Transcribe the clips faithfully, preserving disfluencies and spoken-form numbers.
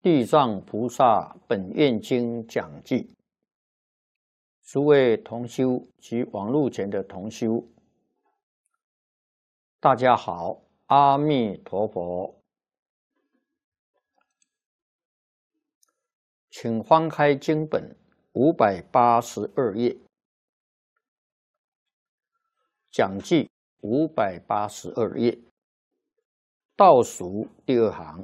地藏菩萨本愿经讲记，诸位同修及网络前的同修，大家好，阿弥陀佛。请翻开经本五百八十二页，讲记五百八十二页，倒数第二行。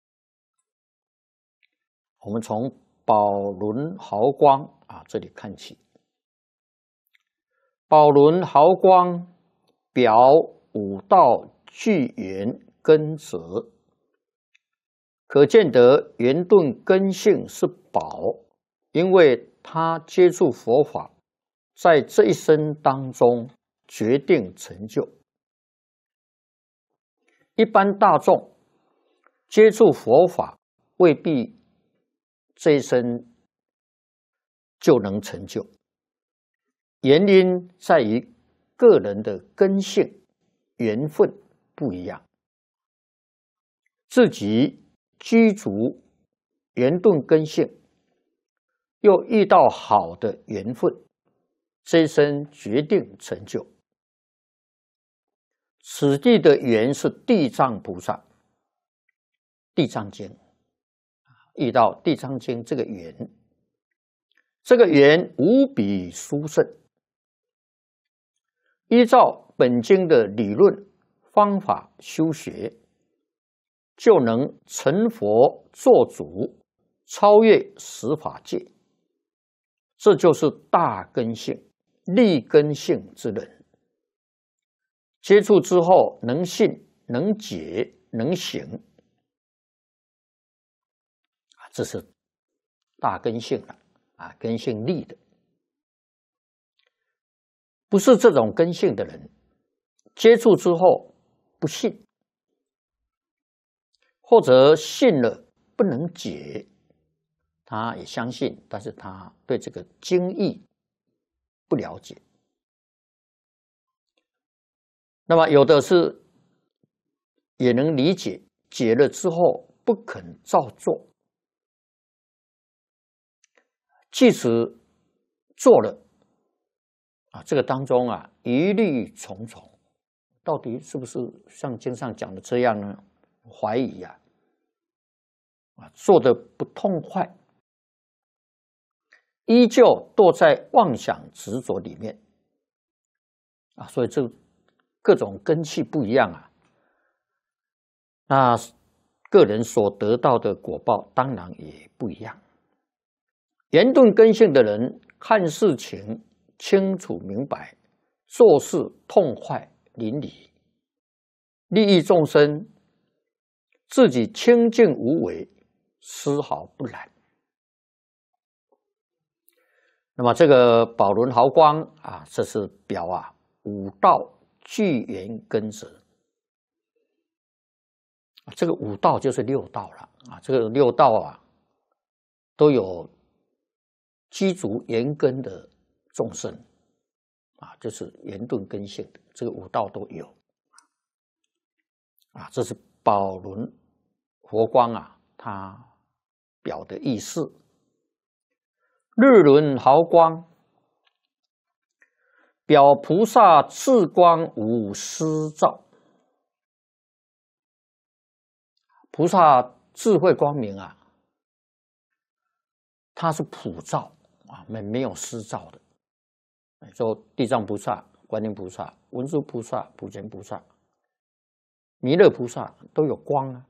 我们从宝轮毫光啊这里看起。宝轮毫光表五道具缘根则，可见得圆顿根性是宝，因为他接触佛法，在这一生当中决定成就。一般大众接触佛法未必这一生就能成就，原因在于个人的根性缘分不一样，自己居足圆顿根性，又遇到好的缘分，这一生决定成就。此地的缘是地藏菩萨，地藏经遇到地藏经这个缘，这个缘无比殊胜。依照本经的理论方法修学，就能成佛做主，超越十法界。这就是大根性、立根性之人。接触之后，能信、能解、能行，这是大根性了啊，根性立的。不是这种根性的人，接触之后不信，或者信了不能解，他也相信，但是他对这个经义不了解。那么有的是也能理解，解了之后不肯照做，即使做了啊，这个当中啊疑虑重重，到底是不是像经上讲的这样呢？怀疑啊，啊做的不痛快，依旧堕在妄想执着里面啊，所以这各种根器不一样啊，那个人所得到的果报当然也不一样。圆顿根性的人看事情清楚明白，做事痛快淋漓，利益众生，自己清净无为，丝毫不染。那么这个宝轮毫光啊，这是表啊五道具缘根则。这个五道就是六道了啊，这个六道啊都有基足缘根的众生啊，就是圆顿根性的，这个五道都有啊。这是宝轮佛光啊，它表的意思。日轮毫光表菩萨智光无私照，菩萨智慧光明啊，它是普照啊，没没有私照的。说地藏菩萨、观音菩萨、文殊菩萨、普贤菩萨、弥勒菩萨都有光啊，